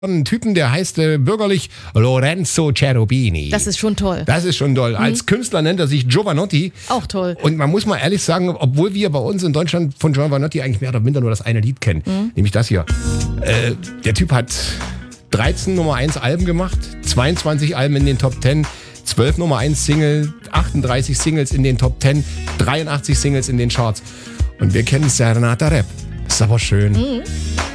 einen Typen, der heißt bürgerlich Lorenzo Cherubini. Das ist schon toll. Das ist schon toll. Als Künstler nennt er sich Giovanotti. Auch toll. Und man muss mal ehrlich sagen, obwohl wir bei uns in Deutschland von Giovanotti eigentlich mehr oder minder nur das eine Lied kennen, nämlich das hier. Der Typ hat 13 Nummer 1 Alben gemacht, 22 Alben in den Top 10, 12 Nummer 1 Single, 38 Singles in den Top 10, 83 Singles in den Charts. Und wir kennen Serenata Rap. Ist aber schön.